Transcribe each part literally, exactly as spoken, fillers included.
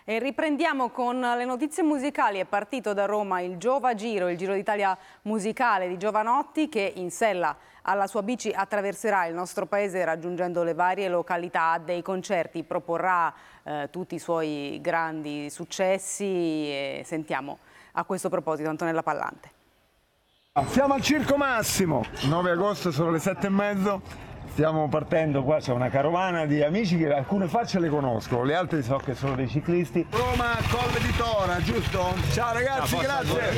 E riprendiamo con le notizie musicali. È partito da Roma il Giova Giro, il Giro d'Italia musicale di Giovanotti, che in sella alla sua bici attraverserà il nostro paese raggiungendo le varie località dei concerti. Proporrà eh, tutti i suoi grandi successi e sentiamo a questo proposito Antonella Pallante. Siamo al Circo Massimo, nove agosto, sono le sette e mezzo. Stiamo partendo, qua c'è una carovana di amici che alcune facce le conosco, le altre so che sono dei ciclisti. Roma, Colle di Tora, giusto? Ciao ragazzi, Ciao, grazie!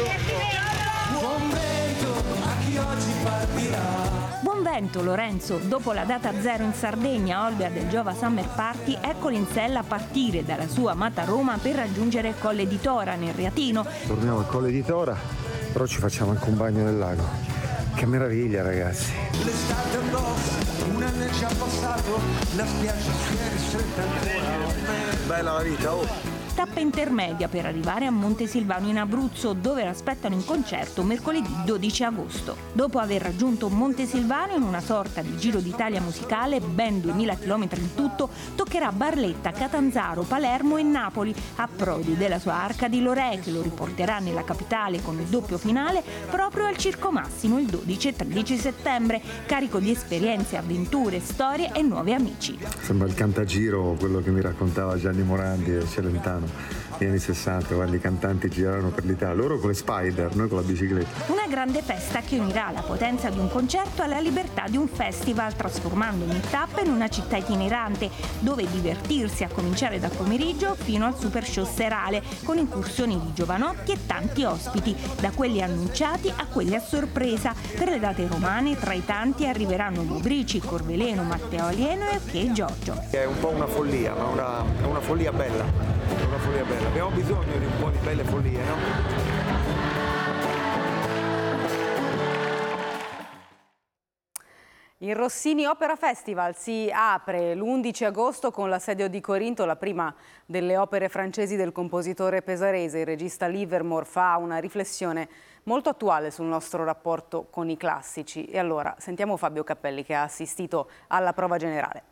Buon vento a chi oggi partirà. Buon vento Lorenzo, dopo la data zero in Sardegna, Olga del Giova Summer Party, eccolo in sella a partire dalla sua amata Roma per raggiungere Colle di Tora nel Reatino. Torniamo a Colle di Tora, però ci facciamo anche un bagno nel lago. Che meraviglia ragazzi! L'estate addosso, un anno è già passato, la spiaggia si è ristretta ancora. Bella la vita, oh! Tappa intermedia per arrivare a Montesilvano in Abruzzo, dove l'aspettano in concerto mercoledì dodici agosto. Dopo aver raggiunto Montesilvano in una sorta di Giro d'Italia musicale, ben duemila chilometri in tutto, toccherà Barletta, Catanzaro, Palermo e Napoli, a prodi della sua Arca di Lorè, che lo riporterà nella capitale con il doppio finale proprio al Circo Massimo il dodici e tredici settembre, carico di esperienze, avventure, storie e nuovi amici. Sembra il cantagiro, quello che mi raccontava Gianni Morandi e Celentano. Negli anni sessanta, quando i cantanti giravano per l'Italia, loro con le Spider, noi con la bicicletta. Una grande festa che unirà la potenza di un concerto alla libertà di un festival, trasformando ogni tappa in una città itinerante, dove divertirsi a cominciare dal pomeriggio fino al super show serale, con incursioni di Giovanotti e tanti ospiti, da quelli annunciati a quelli a sorpresa. Per le date romane, tra i tanti arriveranno Bobrici, Corveleno, Matteo Alieno e Ok Giorgio. È un po' una follia, ma una, è una follia bella. È una follia bella. Abbiamo bisogno di un po' di belle follie, no? Il Rossini Opera Festival si apre l'undici agosto con l'Assedio di Corinto, la prima delle opere francesi del compositore pesarese. Il regista Livermore fa una riflessione molto attuale sul nostro rapporto con i classici. E allora sentiamo Fabio Cappelli che ha assistito alla prova generale.